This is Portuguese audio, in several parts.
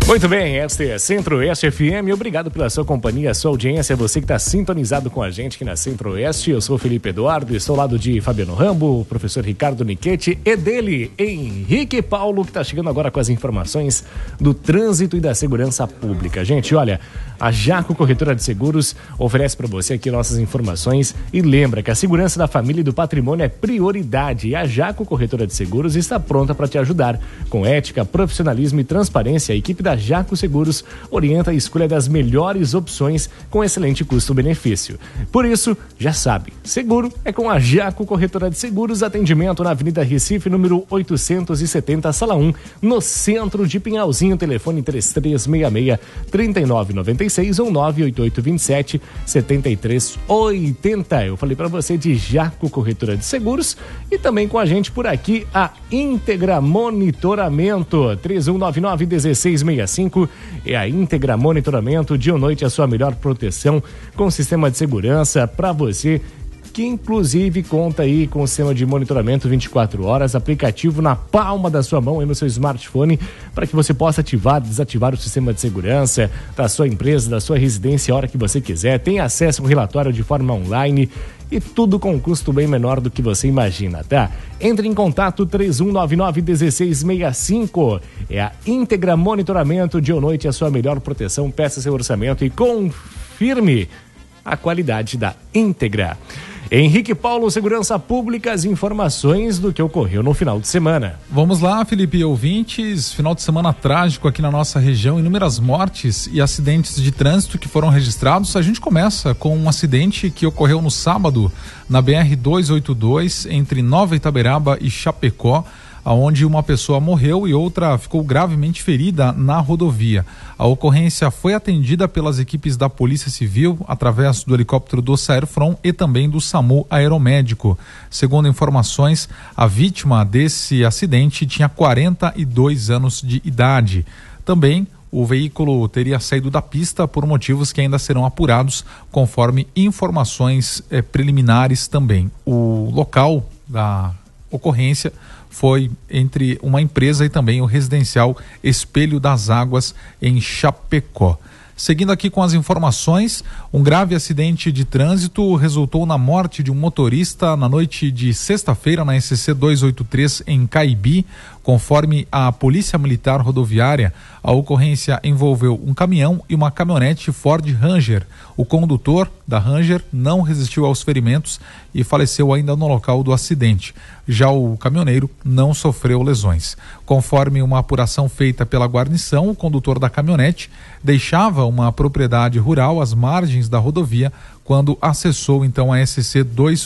Muito bem, esta é a Centro-Oeste FM. Obrigado pela sua companhia, sua audiência. Você que está sintonizado com a gente aqui na Centro-Oeste. Eu sou o Felipe Eduardo, estou ao lado de Fabiano Rambo, o professor Ricardo Nichetti e dele, Henrique Paulo, que está chegando agora com as informações do trânsito e da segurança pública. Gente, olha, a Jaco Corretora de Seguros oferece para você aqui nossas informações e lembra que a segurança da família e do patrimônio é prioridade. E a Jaco Corretora de Seguros está pronta para te ajudar. Com ética, profissionalismo e transparência, a equipe da Jaco Seguros orienta a escolha das melhores opções com excelente custo-benefício. Por isso, já sabe, seguro é com a Jaco Corretora de Seguros, atendimento na Avenida Recife, número 870, Sala 1, no centro de Pinhalzinho, telefone 3366-3996 ou 98827-7380. Eu falei para você de Jaco Corretora de Seguros e também com a gente por aqui a Íntegra Monitoramento, 3199-1665. É a Íntegra Monitoramento, dia ou noite a sua melhor proteção com sistema de segurança para você, que inclusive conta aí com o sistema de monitoramento 24 horas, aplicativo na palma da sua mão e no seu smartphone, para que você possa ativar, desativar o sistema de segurança da sua empresa, da sua residência, a hora que você quiser. Tem acesso ao relatório de forma online e tudo com um custo bem menor do que você imagina, tá? Entre em contato 3199-1665. É a Íntegra Monitoramento, dia ou noite a sua melhor proteção. Peça seu orçamento e confirme a qualidade da Íntegra. Henrique Paulo, Segurança Pública, as informações do que ocorreu no final de semana. Vamos lá, Felipe, ouvintes. Final de semana trágico aqui na nossa região, inúmeras mortes e acidentes de trânsito que foram registrados. A gente começa com um acidente que ocorreu no sábado na BR-282 entre Nova Itaberaba e Chapecó, onde uma pessoa morreu e outra ficou gravemente ferida na rodovia. A ocorrência foi atendida pelas equipes da Polícia Civil através do helicóptero do Saerfron e também do SAMU Aeromédico. Segundo informações, a vítima desse acidente tinha 42 anos de idade. Também o veículo teria saído da pista por motivos que ainda serão apurados, conforme informações preliminares também. O local da ocorrência foi entre uma empresa e também o residencial Espelho das Águas, em Chapecó. Seguindo aqui com as informações, um grave acidente de trânsito resultou na morte de um motorista na noite de sexta-feira na SC 283 em Caibi. Conforme a Polícia Militar Rodoviária, a ocorrência envolveu um caminhão e uma caminhonete Ford Ranger. O condutor da Ranger não resistiu aos ferimentos e faleceu ainda no local do acidente. Já o caminhoneiro não sofreu lesões. Conforme uma apuração feita pela guarnição, o condutor da caminhonete deixava uma propriedade rural às margens da rodovia quando acessou então a SC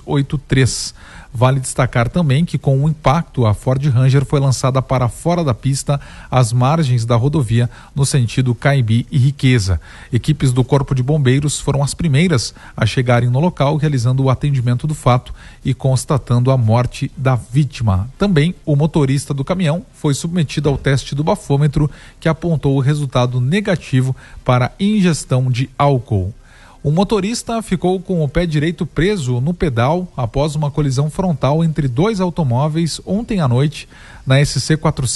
283. Vale destacar também que com o impacto a Ford Ranger foi lançada para fora da pista às margens da rodovia no sentido Caibi e Riqueza. Equipes do Corpo de Bombeiros foram as primeiras a chegarem no local, realizando o atendimento do fato e constatando a morte da vítima. Também o motorista do caminhão foi submetido ao teste do bafômetro, que apontou o resultado negativo para ingestão de álcool. Um motorista ficou com o pé direito preso no pedal após uma colisão frontal entre dois automóveis ontem à noite na SC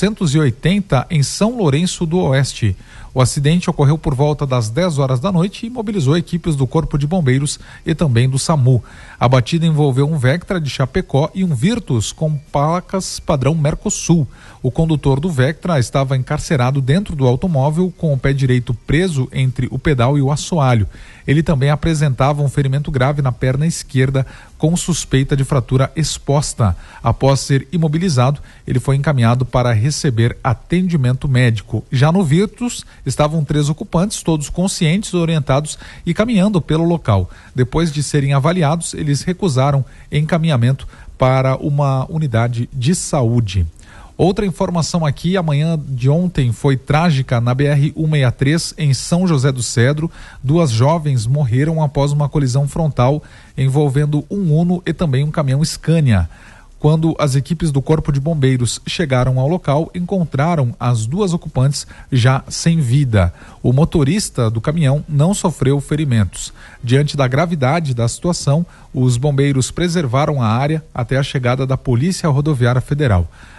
480 em São Lourenço do Oeste. O acidente ocorreu por volta das 10 horas da noite e mobilizou equipes do Corpo de Bombeiros e também do SAMU. A batida envolveu um Vectra de Chapecó e um Virtus com placas padrão Mercosul. O condutor do Vectra estava encarcerado dentro do automóvel com o pé direito preso entre o pedal e o assoalho. Ele também apresentava um ferimento grave na perna esquerda com suspeita de fratura exposta. Após ser imobilizado, ele foi encaminhado para receber atendimento médico. Já no Virtus, estavam 3 ocupantes, todos conscientes, orientados e caminhando pelo local. Depois de serem avaliados, eles recusaram encaminhamento para uma unidade de saúde. Outra informação aqui, a manhã de ontem foi trágica na BR-163 em São José do Cedro. 2 jovens morreram após uma colisão frontal envolvendo um Uno e também um caminhão Scania. Quando as equipes do Corpo de Bombeiros chegaram ao local, encontraram as 2 ocupantes já sem vida. O motorista do caminhão não sofreu ferimentos. Diante da gravidade da situação, os bombeiros preservaram a área até a chegada da Polícia Rodoviária Federal.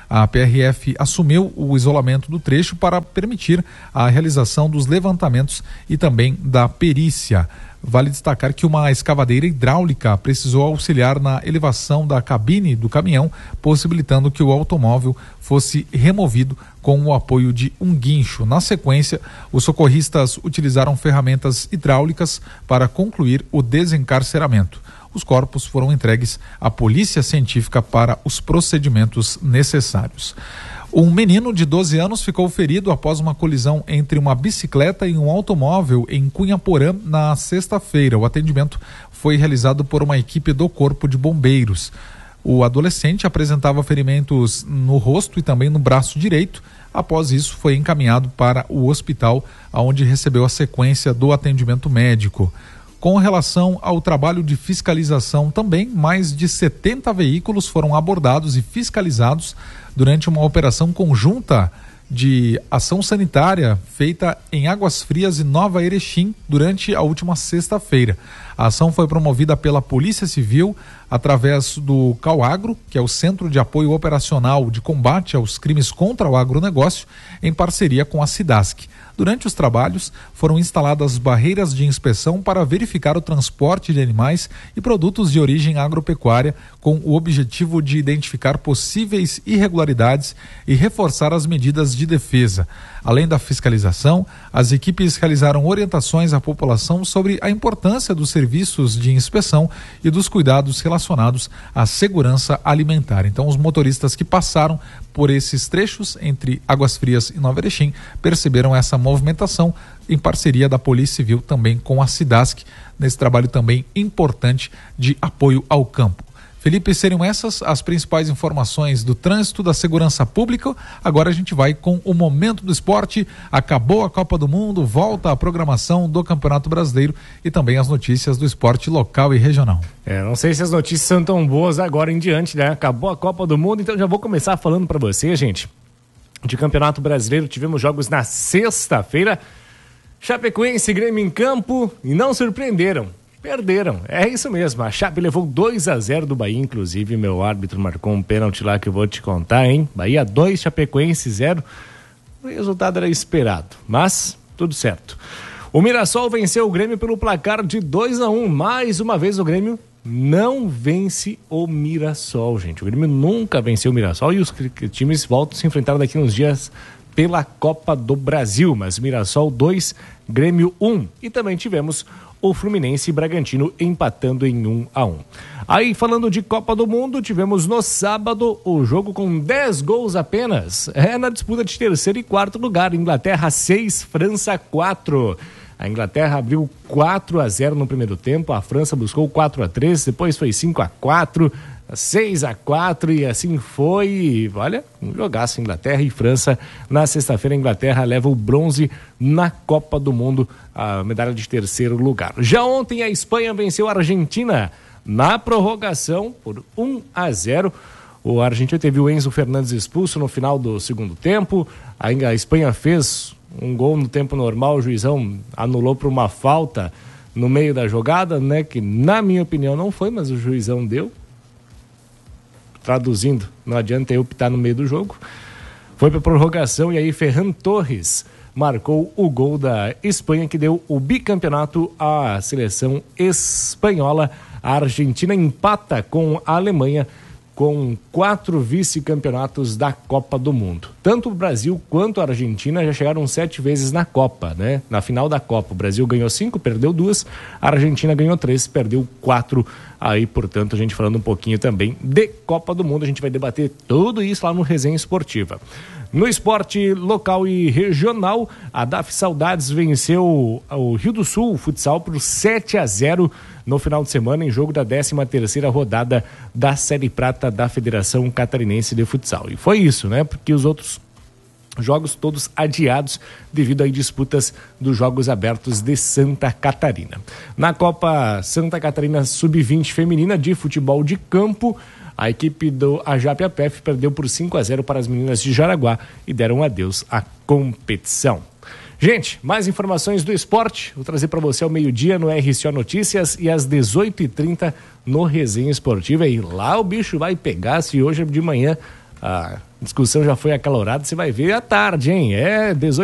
A PRF assumiu o isolamento do trecho para permitir a realização dos levantamentos e também da perícia. Vale destacar que uma escavadeira hidráulica precisou auxiliar na elevação da cabine do caminhão, possibilitando que o automóvel fosse removido com o apoio de um guincho. Na sequência, os socorristas utilizaram ferramentas hidráulicas para concluir o desencarceramento. Os corpos foram entregues à Polícia Científica para os procedimentos necessários. Um menino de 12 anos ficou ferido após uma colisão entre uma bicicleta e um automóvel em Cunhaporã na sexta-feira. O atendimento foi realizado por uma equipe do Corpo de Bombeiros. O adolescente apresentava ferimentos no rosto e também no braço direito. Após isso, foi encaminhado para o hospital, onde recebeu a sequência do atendimento médico. Com relação ao trabalho de fiscalização também, mais de 70 veículos foram abordados e fiscalizados durante uma operação conjunta de ação sanitária feita em Águas Frias e Nova Erechim durante a última sexta-feira. A ação foi promovida pela Polícia Civil através do CAUAGRO, que é o Centro de Apoio Operacional de Combate aos Crimes contra o Agronegócio, em parceria com a SIDASC. Durante os trabalhos, foram instaladas barreiras de inspeção para verificar o transporte de animais e produtos de origem agropecuária, com o objetivo de identificar possíveis irregularidades e reforçar as medidas de defesa. Além da fiscalização, as equipes realizaram orientações à população sobre a importância dos serviços de inspeção e dos cuidados relacionados à segurança alimentar. Então, os motoristas que passaram por esses trechos entre Águas Frias e Nova Erechim perceberam essa movimentação em parceria da Polícia Civil também com a SIDASC, nesse trabalho também importante de apoio ao campo. Felipe, seriam essas as principais informações do trânsito, da segurança pública. Agora a gente vai com o Momento do Esporte. Acabou a Copa do Mundo, volta a programação do Campeonato Brasileiro e também as notícias do esporte local e regional. Não sei se as notícias são tão boas agora em diante, né? Acabou a Copa do Mundo, então já vou começar falando para você, gente, de Campeonato Brasileiro. Tivemos jogos na sexta-feira. Chapecoense e Grêmio em campo e não surpreenderam. Perderam, é isso mesmo, a Chape levou 2-0 do Bahia, inclusive meu árbitro marcou um pênalti lá que eu vou te contar, hein? Bahia 2, Chapecoense 0, o resultado era esperado, mas tudo certo. O Mirassol venceu o Grêmio pelo placar de 2-1, mais uma vez o Grêmio não vence o Mirassol, gente, o Grêmio nunca venceu o Mirassol e os times voltam a se enfrentar daqui uns dias pela Copa do Brasil, mas Mirassol 2, Grêmio 1, e também tivemos o Fluminense e Bragantino empatando em 1-1. Aí, falando de Copa do Mundo, tivemos no sábado o jogo com 10 gols apenas. Na disputa de terceiro e quarto lugar. Inglaterra 6, França 4. A Inglaterra abriu 4-0 no primeiro tempo, a França buscou 4-3, depois foi 5-4, 6-4 e assim foi. Olha, um jogaço Inglaterra e França. Na sexta-feira a Inglaterra leva o bronze na Copa do Mundo, a medalha de terceiro lugar. Já ontem a Espanha venceu a Argentina na prorrogação por 1-0. O Argentina teve o Enzo Fernandes expulso no final do segundo tempo. A Espanha fez um gol no tempo normal, o juizão anulou por uma falta no meio da jogada, né? Que na minha opinião não foi, mas o juizão deu. Traduzindo, não adianta eu optar no meio do jogo. Foi para prorrogação e aí Ferran Torres marcou o gol da Espanha, que deu o bicampeonato à seleção espanhola. A Argentina empata com a Alemanha com 4 vice-campeonatos da Copa do Mundo. Tanto o Brasil quanto a Argentina já chegaram 7 vezes na Copa, né? Na final da Copa. O Brasil ganhou 5, perdeu 2. A Argentina ganhou 3, perdeu 4. Aí, portanto, a gente falando um pouquinho também de Copa do Mundo. A gente vai debater tudo isso lá no Resenha Esportiva. No esporte local e regional, a DAF Saudades venceu o Rio do Sul Futsal por 7-0 no final de semana, em jogo da 13ª rodada da Série Prata da Federação Catarinense de Futsal. E foi isso, né? Porque os outros jogos todos adiados devido a disputas dos Jogos Abertos de Santa Catarina. Na Copa Santa Catarina Sub-20 feminina de futebol de campo, a equipe do AJAP-APF perdeu por 5-0 para as meninas de Jaraguá e deram adeus à competição. Gente, mais informações do esporte, vou trazer para você ao meio-dia no RCO Notícias e às 18h30 no Resenha Esportiva. E lá o bicho vai pegar, se hoje de manhã discussão já foi acalorada, você vai ver à tarde, hein? É 18